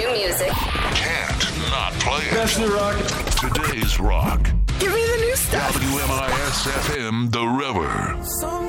new music. Can't not play it. Best of the rock. Today's rock. Give me the new stuff. WMIS FM, The River. Some